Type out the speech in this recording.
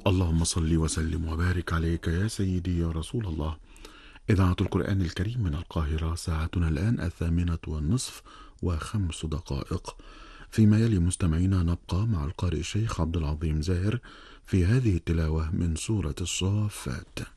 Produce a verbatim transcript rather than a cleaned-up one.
اللهم صل وسلم وبارك عليك يا سيدي يا رسول الله. إذاعة القرآن الكريم من القاهرة، ساعتنا الآن الثامنة والنصف وخمس دقائق. فيما يلي مستمعينا نبقى مع القارئ الشيخ عبد العظيم زاهر في هذه التلاوة من سورة الصافات.